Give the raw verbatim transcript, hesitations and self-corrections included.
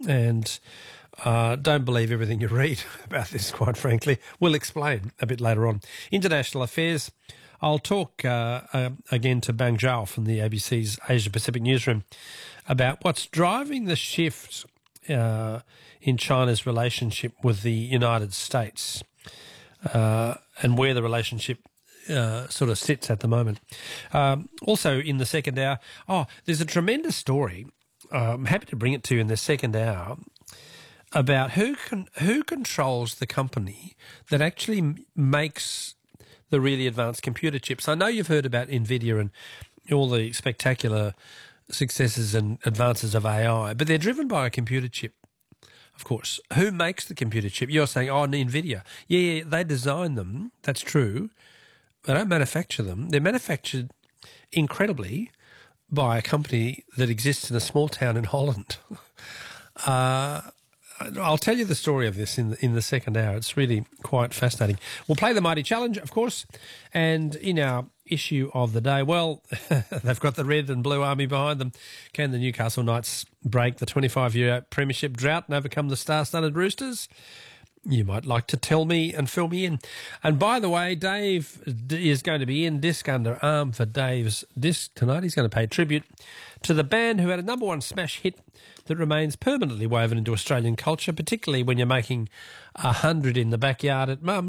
and uh, don't believe everything you read about this, quite frankly. We'll explain a bit later on. International affairs. I'll talk uh, uh, again to Bang Zhao from the A B C's Asia Pacific newsroom about what's driving the shift uh, in China's relationship with the United States uh, and where the relationship uh, sort of sits at the moment. Um, also in the second hour, oh, there's a tremendous story. Uh, I'm happy to bring it to you in the second hour about who can who controls the company that actually m- makes the really advanced computer chips. I know you've heard about NVIDIA and all the spectacular successes and advances of A I, but they're driven by a computer chip, of course. Who makes the computer chip? You're saying, oh, NVIDIA. Yeah, yeah, they design them. That's true. They don't manufacture them. They're manufactured incredibly by a company that exists in a small town in Holland. uh, I'll tell you the story of this in the, in the second hour. It's really quite fascinating. We'll play the Mighty Challenge, of course, and in our issue of the day, well, they've got the red and blue army behind them. Can the Newcastle Knights break the twenty-five-year premiership drought and overcome the star-studded Roosters? You might like to tell me and fill me in. And by the way, Dave is going to be in Disc Under Arm for Dave's Disc tonight. He's going to pay tribute to the band who had a number one smash hit that remains permanently woven into Australian culture, particularly when you're making a hundred in the backyard at mum.